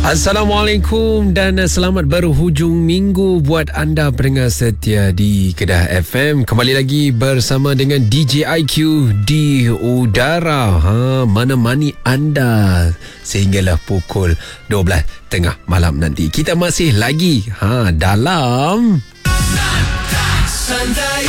Assalamualaikum dan selamat berhujung minggu buat anda pendengar setia di Kedah FM. Kembali lagi bersama dengan DJ IQ di udara. Mana-mani anda sehinggalah pukul 12 tengah malam nanti. Kita masih lagi dalam Santai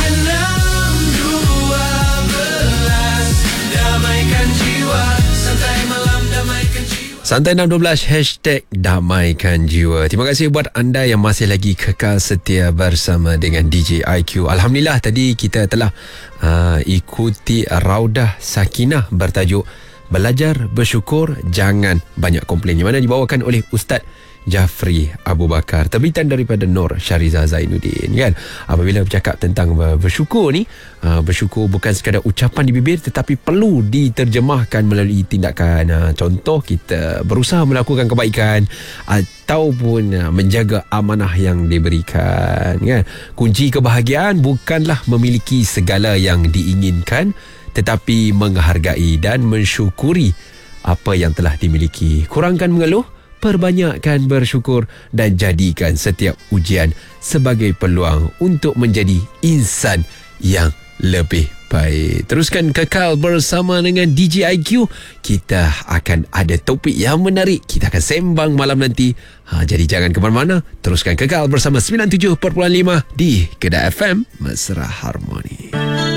612 damaikan jiwa. Santai malam damaikan jiwa. Santai 612 hashtag damaikan jiwa. Terima kasih buat anda yang masih lagi kekal setia bersama dengan DJ IQ. Alhamdulillah tadi kita telah ikuti Raudah Sakinah bertajuk Belajar Bersyukur Jangan Banyak Komplain, yang mana dibawakan oleh Ustaz Jafri Abu Bakar, terbitan daripada Nur Syariza Zainuddin, kan. Apabila bercakap tentang bersyukur ni, bersyukur bukan sekadar ucapan di bibir tetapi perlu diterjemahkan melalui tindakan. Contoh, kita berusaha melakukan kebaikan ataupun menjaga amanah yang diberikan, kan. Kunci kebahagiaan bukanlah memiliki segala yang diinginkan tetapi menghargai dan mensyukuri apa yang telah dimiliki. Kurangkan mengeluh, perbanyakkan bersyukur dan jadikan setiap ujian sebagai peluang untuk menjadi insan yang lebih baik. Teruskan kekal bersama dengan DJ IQ. Kita akan ada topik yang menarik. Kita akan sembang malam nanti. Jadi jangan ke mana-mana. Teruskan kekal bersama 97.5 di Kedah FM Mesra Harmoni.